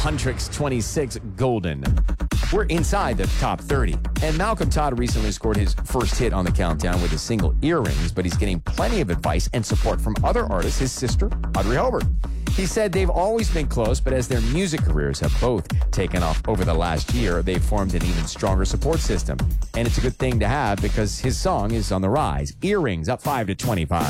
Huntrix 26 Golden. We're inside the top 30. And Malcolm Todd recently scored his first hit on the countdown with his single Earrings, but he's getting plenty of advice and support from other artists, his sister, Audrey Hobart. He said they've always been close, but as their music careers have both taken off over the last year, they've formed an even stronger support system. And it's a good thing to have because his song is on the rise. Earrings up 5 to 25.